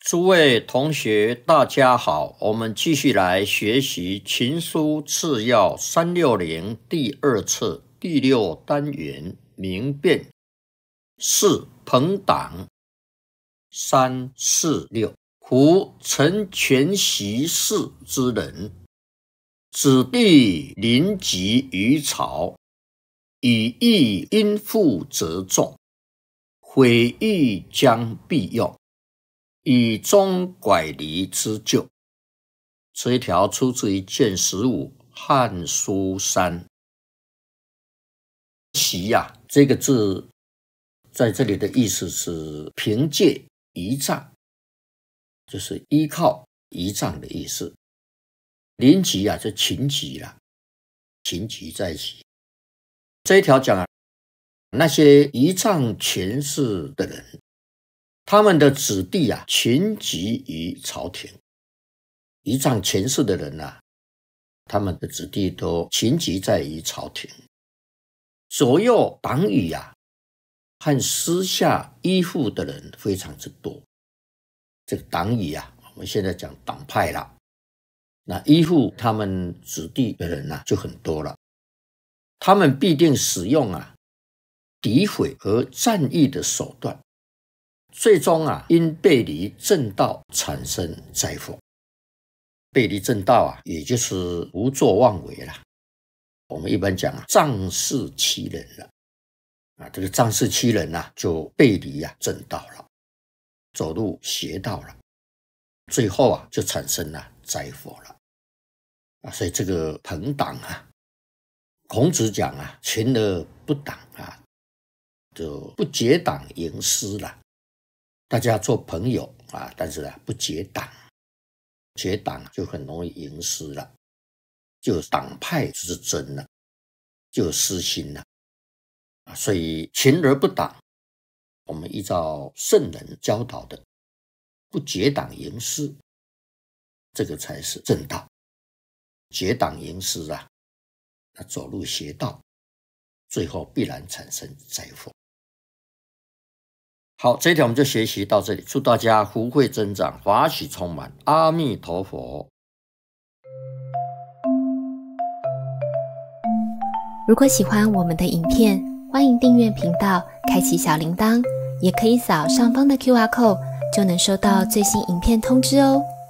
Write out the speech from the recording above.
诸位同学大家好，我们继续来学习情书次要360第2册第6单元明辨。4朋党346，夫承权袭士之人，子弟临急于朝，以义因父则重，毁誉将必用，以终拐离之咎。这一条出自于卷15汉书3。袭这个字在这里的意思是凭借依仗，就是依靠依仗的意思。临急就情急了，情急在即。这一条讲那些依仗权势的人，他们的子弟群集于朝廷。依仗权势的人他们的子弟都群集在于朝廷，左右党羽和私下依附的人非常之多。这个党羽我们现在讲党派了，那依附他们子弟的人就很多了。他们必定使用诋毁和战役的手段，最终因背离正道产生灾祸。背离正道也就是胡作妄为了。我们一般讲仗势欺人了。这个仗势欺人就背离正道了，走入邪道了，最后就产生了灾祸了。所以这个朋党孔子讲群而不党就不结党营私了。大家做朋友但是不结党，结党就很容易营私了，就有党派之争了，就有私心了。所以群而不党，我们依照圣人教导的不结党营私，这个才是正道。结党营私走入邪道，最后必然产生灾祸。好，这一条我们就学习到这里，祝大家福慧增长，法喜充满，阿弥陀佛。 如果喜欢我们的影片，欢迎订阅频道，开启小铃铛，也可以扫上方的 QR code， 就能收到最新影片通知哦。